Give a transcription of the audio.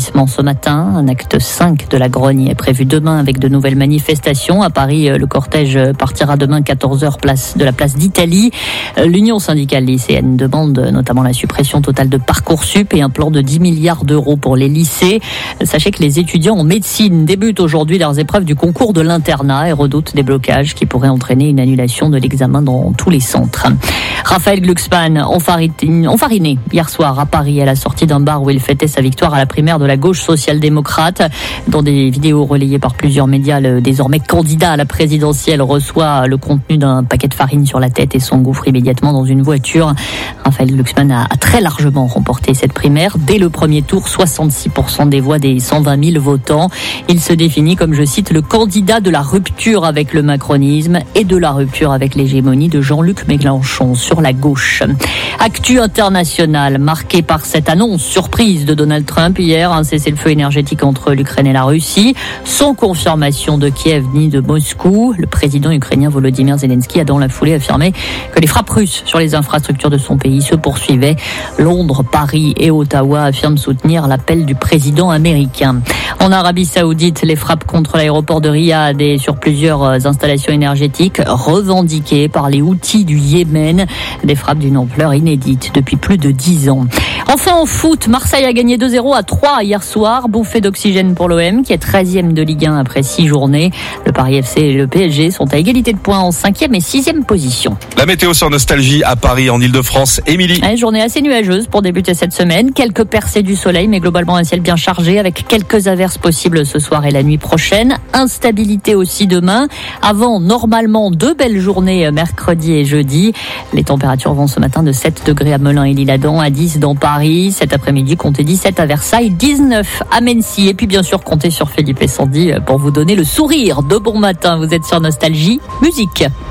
arrondissement ce matin. Un acte 5 de la grogne est prévu demain avec de nouvelles manifestations. À Paris, le cortège partira demain 14h de la place d'Italie. L'Union syndicale lycéenne demande notamment la suppression totale de Parcoursup et un plan de 10 milliards d'euros pour les lycées. Sachez que les étudiants en médecine débutent aujourd'hui leurs épreuves du concours de l'internat et redoutent des blocages qui pourraient entraîner une annulation de l'examen dans tous les centres. Raphaël Glucksmann, enfariné hier soir à Paris à la sortie d'un bar où il fêtait sa victoire à la primaire de la gauche social-démocrate. Dans des vidéos relayées par plusieurs médias, le désormais candidat à la présidentielle reçoit le contenu d'un paquet de farine sur la tête et s'engouffre immédiatement dans une voiture. Raphaël Glucksmann a très largement remporté cette primaire. Dès le premier tour, 66% des voix des 120 000 votants. Il se définit comme, je cite, le candidat de la rupture avec le macronisme et de la rupture avec l'hégémonie de Jean-Luc Mélenchon sur la gauche. Actu internationale marquée par cette annonce surprise de Donald Trump hier, un cessez-le-feu énergétique entre l'Ukraine et la Russie, sans confirmation de Kiev ni de Moscou. Le président ukrainien Volodymyr Zelensky a dans la foulée affirmé que les frappes russes sur les infrastructures de son pays se poursuivaient. Londres, Paris et Ottawa affirment soutenir l'appel du président américain. En Arabie Saoudite, les frappes contre l'aéroport de Riyad et sur plusieurs installations énergétiques revendiquées par les Houthis du Yémen. Des frappes d'une ampleur inédite depuis plus de 10 ans. Enfin en foot, Marseille a gagné 2-0 à 3 hier soir. Bouffée d'oxygène pour l'OM qui est 13e de Ligue 1 après 6 journées. Le Paris FC et le PSG sont à égalité de points en 5e et 6e position. La météo sur Nostalgie à Paris en Ile-de-France. Émilie. Journée assez nuageuse pour débuter cette semaine. Quelques percées du soleil mais globalement un ciel bien chargé avec quelques averses possibles ce soir et la nuit prochaine. Instabilité aussi demain. Avant normalement 2 belles journées mercredi et jeudi. Les températures vont ce matin de 7 degrés à Melun et l'Isle-Adam, à 10 dans Paris. Cet après-midi, comptez 17 à Versailles, 19 à Mency. Et puis bien sûr, comptez sur Philippe et Sandy pour vous donner le sourire de bon matin. Vous êtes sur Nostalgie Musique.